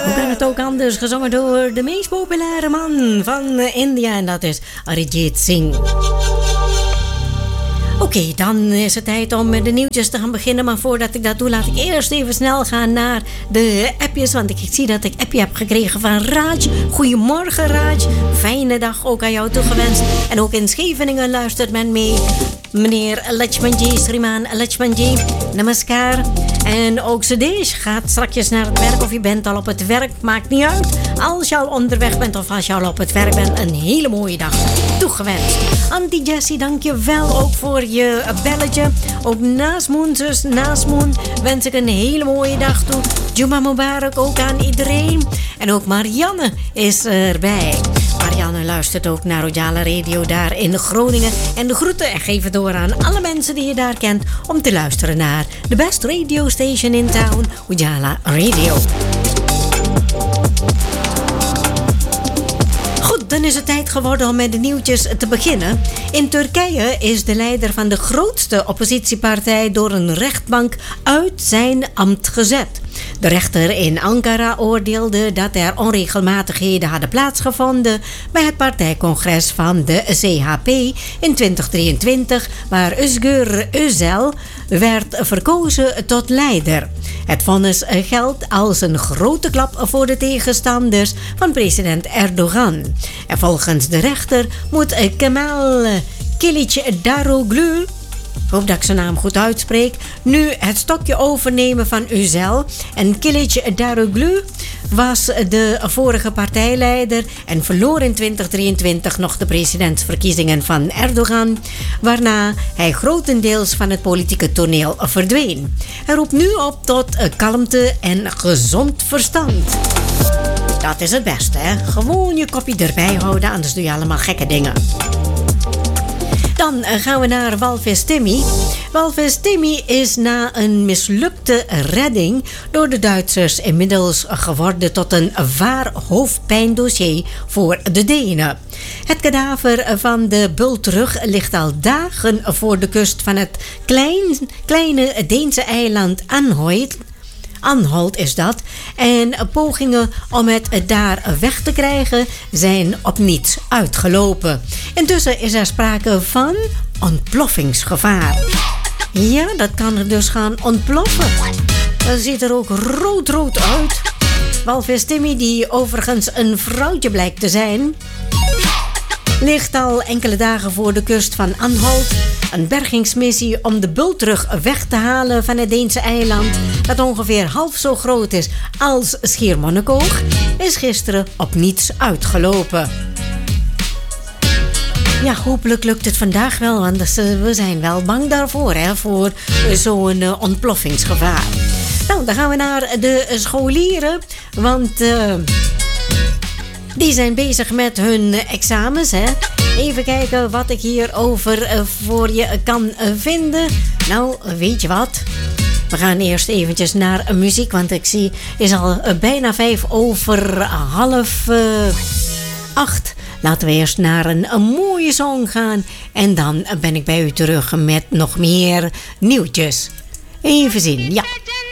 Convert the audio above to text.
Hoe kan het ook anders? Gezongen door de meest populaire man van India. En dat is Arijit Singh. Oké, dan is het tijd om met de nieuwtjes te gaan beginnen. Maar voordat ik dat doe, laat ik eerst even snel gaan naar de appjes. Want ik zie dat ik appje heb gekregen van Raj. Goedemorgen Raj. Fijne dag ook aan jou toegewenst. En ook in Scheveningen luistert men mee. Meneer Lachmanji, Sriman Lachmanji, namaskar. En ook Sudesh gaat straks naar het werk of je bent al op het werk, maakt niet uit. Als je al onderweg bent of als je al op het werk bent, een hele mooie dag toegewenst. Auntie Jessie, dank je wel ook voor je belletje. Ook Naasmoen, zus Naasmoen, wens ik een hele mooie dag toe. Juma Mubarak ook aan iedereen. En ook Marianne is erbij. Marianne luistert ook naar Ujala Radio daar in Groningen. En de groeten en geef het door aan alle mensen die je daar kent om te luisteren naar de best radio station in town, Ujala Radio. Goed, dan is het tijd geworden om met de nieuwtjes te beginnen. In Turkije is de leider van de grootste oppositiepartij door een rechtbank uit zijn ambt gezet. De rechter in Ankara oordeelde dat er onregelmatigheden hadden plaatsgevonden bij het partijcongres van de CHP in 2023, waar Özgür Özel werd verkozen tot leider. Het vonnis geldt als een grote klap voor de tegenstanders van president Erdogan. En volgens de rechter moet Kemal Kılıçdaroğlu, ik hoop dat ik zijn naam goed uitspreek, nu het stokje overnemen van Özel. En Kılıçdaroğlu was de vorige partijleider en verloor in 2023 nog de presidentsverkiezingen van Erdogan, waarna hij grotendeels van het politieke toneel verdween. Hij roept nu op tot kalmte en gezond verstand. Dat is het beste, hè? Gewoon je kopje erbij houden, anders doe je allemaal gekke dingen. Dan gaan we naar Walvis Timmy. Walvis Timmy is na een mislukte redding door de Duitsers inmiddels geworden tot een waar hoofdpijndossier voor de Denen. Het kadaver van de bultrug ligt al dagen voor de kust van het kleine Deense eiland Anholt is dat. En pogingen om het daar weg te krijgen zijn op niets uitgelopen. Intussen is er sprake van ontploffingsgevaar. Ja, dat kan er dus gaan ontploffen. Dat ziet er ook rood uit. Walvis Timmy, die overigens een vrouwtje blijkt te zijn, ligt al enkele dagen voor de kust van Anholt. Een bergingsmissie om de bultrug weg te halen van het Deense eiland, dat ongeveer half zo groot is als Schiermonnikoog, is gisteren op niets uitgelopen. Ja, hopelijk lukt het vandaag wel, want we zijn wel bang daarvoor, hè, voor zo'n ontploffingsgevaar. Nou, dan gaan we naar de scholieren, want die zijn bezig met hun examens, hè. Even kijken wat ik hierover voor je kan vinden. Nou, weet je wat? We gaan eerst eventjes naar muziek, want ik zie, is al bijna 7:30. Laten we eerst naar een mooie song gaan. En dan ben ik bij u terug met nog meer nieuwtjes. Even zien, ja.